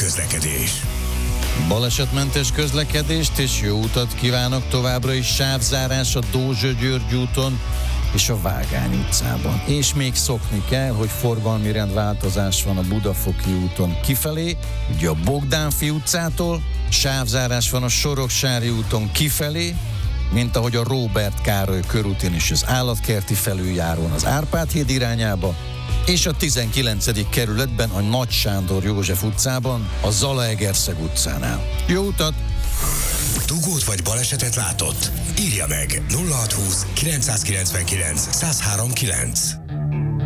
közlekedés. Balesetmentes közlekedést és jó utat kívánok továbbra is. Sávzárás a Dózsa-György úton és a Vágány utcában. És még szokni kell, hogy forgalmi rendváltozás van a Budafoki úton kifelé, ugye a Bogdánfi utcától, sávzárás van a Soroksári úton kifelé, mint ahogy a Róbert Károly körútén is az Állatkerti felüljárón az Árpád híd irányába, és a 19. kerületben a Nagy Sándor József utcában a Zalaegerszeg utcánál. Jó utat! Dugót vagy balesetet látott? Írja meg 0620 999 1039.